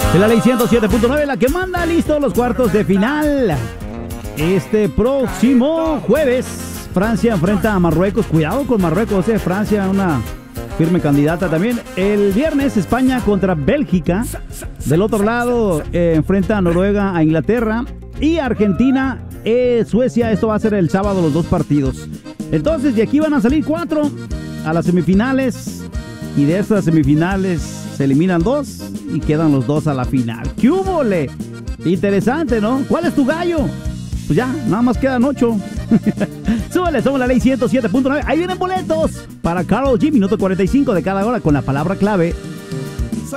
Es la ley 107.9 la que manda listos los cuartos de final. Este próximo jueves, Francia enfrenta a Marruecos. Cuidado con Marruecos, Francia, una firme candidata también. El viernes, España contra Bélgica. Del otro lado, enfrenta a Noruega a Inglaterra. Y Argentina, Suecia. Esto va a ser el sábado, los dos partidos. Entonces, de aquí van a salir 4 a las semifinales. Y de estas semifinales se eliminan 2 y quedan los 2 a la final. ¡Qué húbole! Interesante, ¿no? ¿Cuál es tu gallo? Pues ya, nada más quedan 8. Súbele, somos la ley 107.9. Ahí vienen boletos para Karol G, minuto 45 de cada hora con la palabra clave